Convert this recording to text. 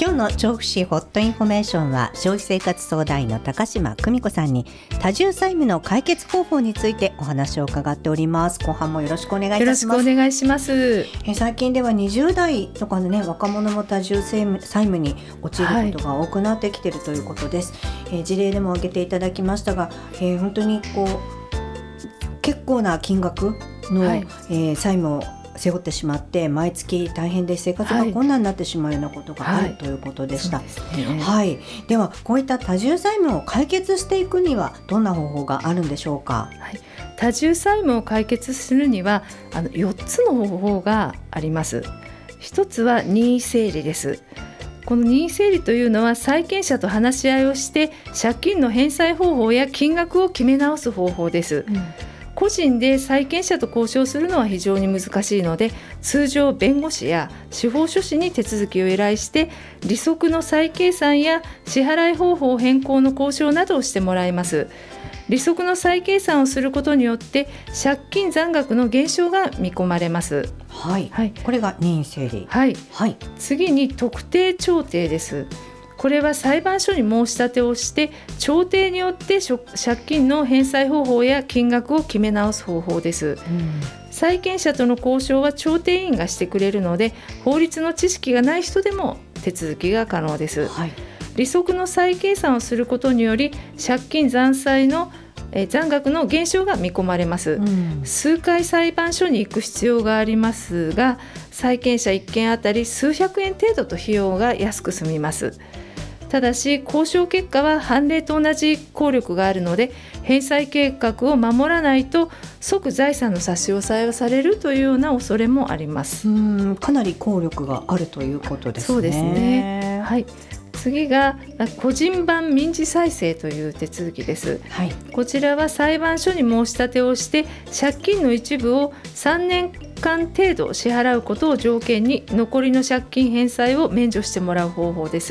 今日の調布市ホットインフォメーションは消費生活相談員の高島久美子さんに多重債務の解決方法についてお話を伺っております。後半もよろしくお願いいたします。 よろしくお願いします。 最近では20代とかのね若者も多重債務に陥ることが多くなってきているということです。事例でも挙げていただきましたが、本当に結構な金額の、債務を背負ってしまって毎月大変で生活が困難になってしまうようなことがある、ということでした。ではこういった多重債務を解決していくにはどんな方法があるんでしょうか。 多重債務を解決するには4つの方法があります。一つは任意整理です。この任意整理というのは債権者と話し合いをして借金の返済方法や金額を決め直す方法です。個人で債権者と交渉するのは非常に難しいので、通常弁護士や司法書士に手続きを依頼して利息の再計算や支払い方法変更の交渉などをしてもらいます。利息の再計算をすることによって借金残額の減少が見込まれます。 これが任意整理。 次に特定調停です。これは裁判所に申し立てをして調停によって借金の返済方法や金額を決め直す方法です。債権者との交渉は調停員がしてくれるので法律の知識がない人でも手続きが可能です。利息の再計算をすることにより借金残額の減少が見込まれます。数回裁判所に行く必要がありますが、債権者1件あたり数百円程度と費用が安く済みます。ただし交渉結果は判例と同じ効力があるので返済計画を守らないと即財産の差し押さえをされるというような恐れもあります。 かなり効力があるということですね。 そうですね。次が個人版民事再生という手続きです。こちらは裁判所に申し立てをして借金の一部を3年間程度支払うことを条件に残りの借金返済を免除してもらう方法です。